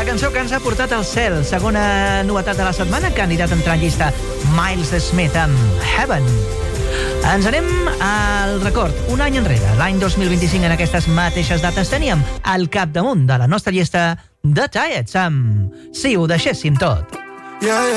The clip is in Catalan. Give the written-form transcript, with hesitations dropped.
cançó que ens ha portat al cel. Segona novetat de la setmana, candidat a entrar en llista, Miles Smith amb Heaven. Ens anem al record. Un any enrere, l'any 2025, en aquestes mateixes dates, teníem al capdamunt de la nostra llista The Tides amb Si ho deixéssim tot. Yeah, yeah.